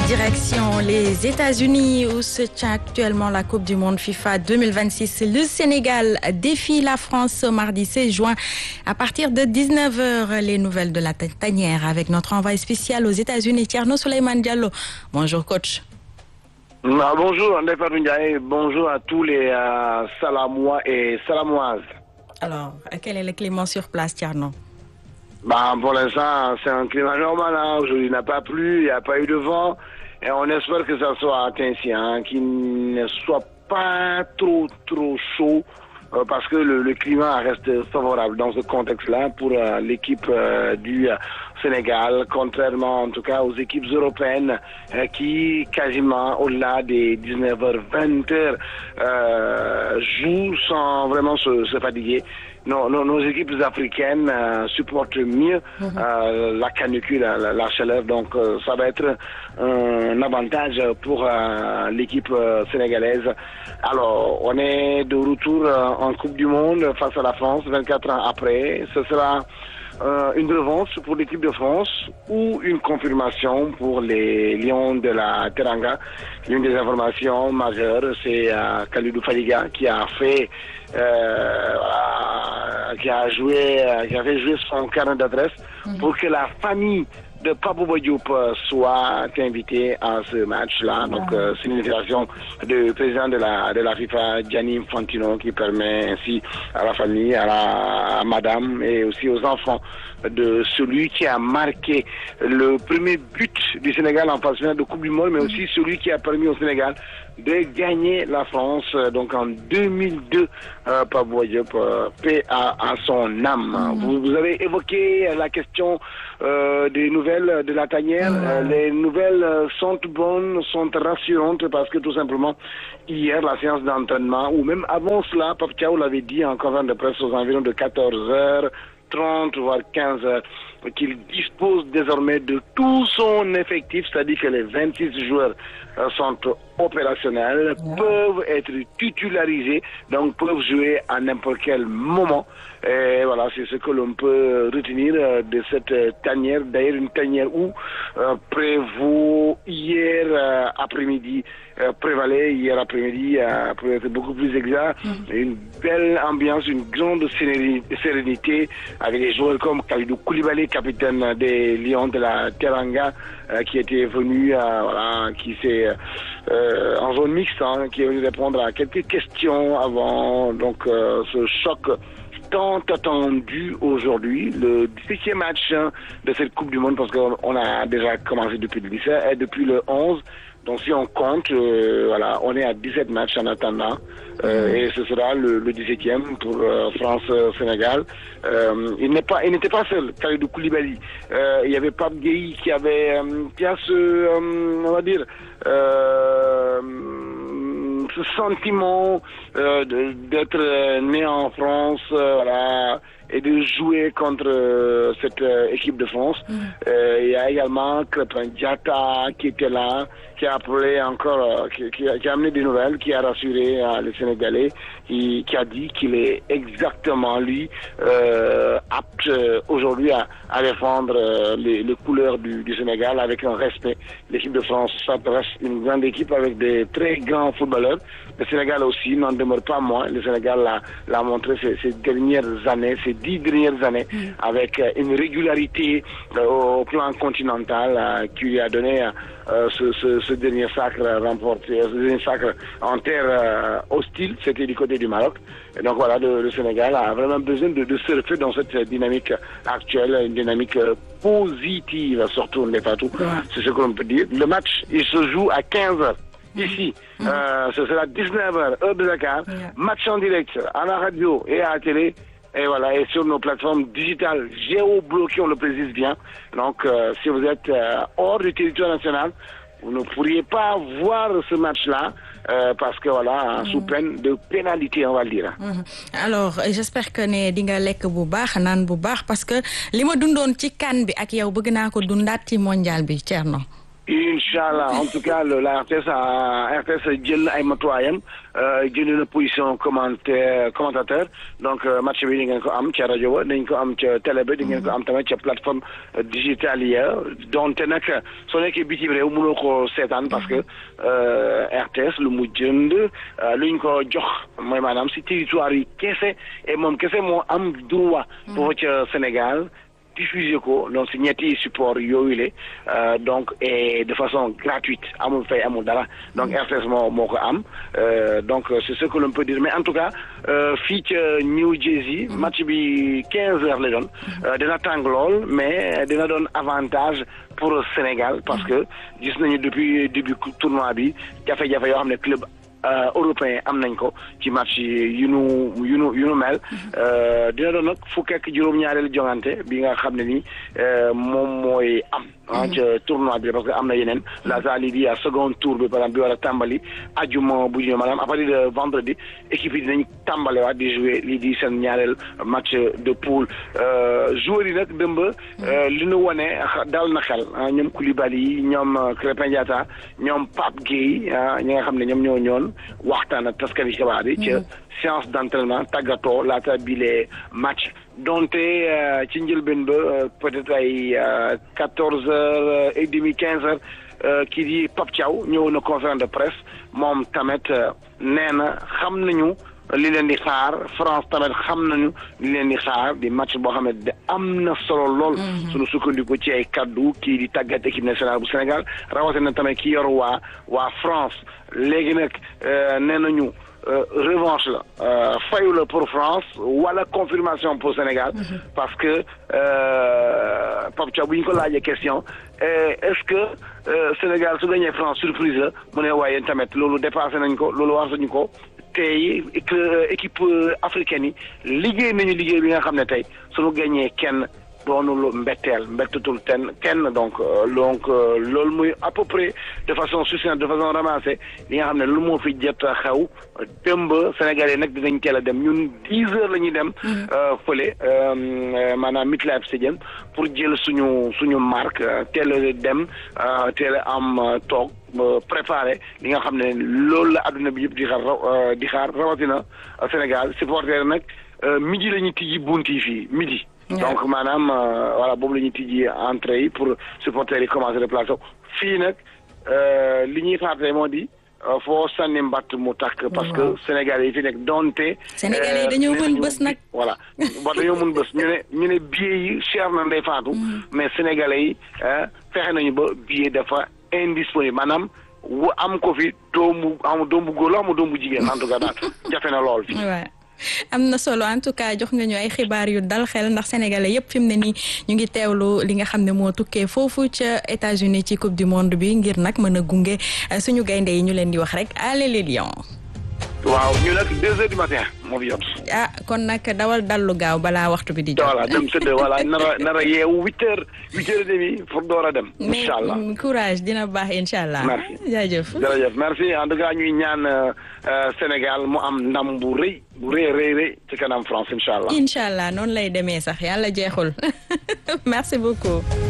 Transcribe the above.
Direction les États-Unis où se tient actuellement la Coupe du Monde FIFA 2026. Le Sénégal défie la France ce mardi 16 juin à partir de 19h. Les nouvelles de la tanière avec notre envoyé spécial aux États-Unis, Thierno Souleymane Diallo. Bonjour coach. Bonjour André Ndiaye, bonjour à tous les Salamois et Salamoises. Alors, quel est le climat sur place, Thierno? Pour l'instant, c'est un climat normal. Aujourd'hui, il n'a pas plu, il n'y a pas eu de vent. Et on espère que ça soit ainsi, qu'il ne soit pas trop chaud, parce que le climat reste favorable dans ce contexte-là pour l'équipe du Sénégal, contrairement en tout cas aux équipes européennes qui quasiment au-delà des 19h, 20h jouent sans vraiment se fatiguer. Nos équipes africaines supportent mieux la canicule, la chaleur, donc ça va être un avantage pour l'équipe sénégalaise. Alors, on est de retour en Coupe du Monde face à la France, 24 ans après. Ce sera une revanche pour l'équipe de France ou une confirmation pour les Lions de la Teranga. L'une des informations majeures, c'est Kalidou Fadiga qui a fait qui a fait jouer son carnet d'adresse pour que la famille de Pape Diop soit invitée à ce match-là. Donc, c'est une invitation du président de la FIFA, Gianni Infantino, qui permet ainsi à la famille, à madame et aussi aux enfants de celui qui a marqué le premier but du Sénégal en phase finale de Coupe du Monde, mais aussi celui qui a permis au Sénégal de gagner la France donc en 2002. Pape Diop, paix à son âme. Vous avez évoqué la question des nouvelles de la tanière. Les nouvelles sont bonnes, sont rassurantes parce que tout simplement hier la séance d'entraînement ou même avant cela, Pape Thiaw l'avait dit en conférence de presse aux environs de 14h30 voire 15h, qu'il dispose désormais de tout son effectif, c'est-à-dire que les 26 joueurs sont opérationnels, peuvent être titularisés, donc peuvent jouer à n'importe quel moment. Et voilà, c'est ce que l'on peut retenir de cette tanière. D'ailleurs, une tanière où prévaut hier après-midi, prévalait hier après-midi, pour être beaucoup plus exact, une belle ambiance, une grande sérénité avec des joueurs comme Kalidou Koulibaly, capitaine des Lions de la Teranga, qui était venu, qui s'est en zone mixte, qui est venu répondre à quelques questions avant donc ce choc tant attendu aujourd'hui, le 17e match de cette Coupe du Monde, parce qu'on a déjà commencé depuis le 17 et depuis le 11. Donc si on compte, on est à 17 matchs en attendant, et ce sera le 17e pour France-Sénégal. Il n'était pas seul, Kalidou Koulibaly. Il y avait Pape Gueye qui a ce, on va dire, ce sentiment d'être né en France, et de jouer contre cette équipe de France. Il y a également Crépin Diatta qui était là, qui a appelé encore, qui a amené des nouvelles, qui a rassuré les Sénégalais, qui a dit qu'il est exactement lui apte aujourd'hui à défendre les couleurs du Sénégal avec un respect. L'équipe de France, ça reste une grande équipe avec des très grands footballeurs. Le Sénégal aussi n'en demeure pas moins. Le Sénégal l'a montré ces dernières années, ces 10 dernières années, avec une régularité au plan continental qui lui a donné ce dernier sacre remporté, ce dernier sacre en terre hostile, c'était du côté du Maroc. Et donc voilà, le Sénégal a vraiment besoin de surfer dans cette dynamique actuelle, une dynamique positive, surtout, n'est pas tout. C'est ce que l'on peut dire. Le match, il se joue à 15h. Ici, ce sera 19h, heure de Dakar, match en direct à la radio et à la télé. Et voilà, et sur nos plateformes digitales géobloquées, on le précise bien. Donc, si vous êtes hors du territoire national, vous ne pourriez pas voir ce match-là parce que voilà, sous peine de pénalité, on va le dire. Alors, j'espère que ne di nga lekk bu baax naan bu baax parce que li ma dundoon ci CAN bi ak yow bëgg naa ko dundaat ci mondial bi, Thierno. Inch'Allah, en tout cas, la RTS jël na ay matuwaayam jël na position commentateur donc match bi di ngeen ko am ca rajo ba dañ ko am ca télé ba di ngeen ko am tamit ca plateforme digitale ya donte nag soo nekkee bitim réew mënoo ko seetaan parce que RTS lu mu jënd luñ ko jox mooy maanaam si territoire yi kese et moom kese moo am droit foofu ca Sénégal diffuser ko donc si ñetti support yooyu la donc et de façon gratuite amul fay amul dara donc RTS moo ko am donc c'est ce que l'on peut dire mais en tout cas fii ca New Jersey match bi 15h la doon dina tàng lool mais dina doon avantage pour Sénégal parce que gis nañu depuis début tournoi bi jafe-jafe yoo xam ne club européen am nañ ko ci match yu nu mel dina doon nag fukk ak juróom-ñaareelu jongante bi nga xam ne ni moom mooy am ca tournoi bi parce que am na yeneen laata lii di second tour bi par exemple bi war a tàmbali ajuma bu ñu maanaam à partir de vendredi équipe yi dinañ tàmbale waat di jouer lii di seen ñaareel match de poule joueurs yi nag dëmb li nu wone dal na xel ñoom Koulibaly ñoom Krépin Diatta ñoom Pape Gueye ñi nga xam ne ñoom ñoo ñoon waxtaan ak taskati xibaar yi ca séance d'entraînement tàggatoo laata bile match donte ci njëlbeen ba peut-être ay 14h30 15h kii di Pape Thiaw ñëw na conférence de presse moom tamit nee na xam nañu li leen di xaar France tamit xam nañu li leen di xaar di match boo xam ne am na solo lool. suñu sukkandiku ci ay kaddu kii di tàggat équipe nationale bu Sénégal rawatina tamit ki yor waa France léegi nag nee nañu. Revanche la fayu la pour France wala confirmation pour Sénégal parce que Pape Thiaw bu ñu ko laajee question est-ce que Sénégal su gagné France surprise la mu ne waaye tamit loolu dépassé nañ ko loolu war nañu ko tey équipe africaine yi liggéey nañu liggéey bi nga xam ne tey suñu gagné kenn doonul mbettetul kenn donc loolu muy à peu près de façon succincte de façon ramassée li nga xam ne lu moo fi jot a xew démb Sénégal yi nag dinañ teel a dem ñun 10h la ñuy dem fële maanaam MetLife Stadium pour jël suñu marque teel a dem teel a am toog préparé li nga xam ne loolu la adduna bi yëpp di xaar rawatina Sénégal supporter nag midi la ñuy tijji bunt yi fii midi. donc maanaam voilà boobu la ñuy tijji entrée yi pour supporters yi commencer le plateau fii nag li ñuy xaar moo di foo sànni mbatt mu takk parce que Sénégalais yi fi nekk donte. Sénégalais yi dañoo mën bës nag. voilà dañoo mën bës ñu ne billet yi cher na Ndeye Fatou mais Sénégalais yi fexe nañu ba billet dafa indisponible maanaam wu am ko fi doom bu góor la am doom bu jigéen en tout cas daal jafe na lool fi. am na solo en tout cas jox nga ñu ay xibaar yu dal xel ndax sénégalais yëpp fi mu ne nii ñu ngi teewlu li nga xam ne moo tukkee foofu ca États-Unis ci coupe du monde bi ngir nag mën a gunge suñu gaynde yi ñu leen di wax rek allez les lions. waaw ñu nag 2h du matin moo fi jot. kon nag dawal dallu gaaw balaa waxtu bi di jot. voilà dem tëdd voilà nar a yeewu 8h30 pour door a dem. incha allah mais courage dina baax incha allah. merci jaajëf. jërëjëf merci en tout cas ñuy ñaan Sénégal mu am ndam bu rëy ci kanam France incha allah. incha allah noonu lay demee sax yàlla jeexul merci beaucoup.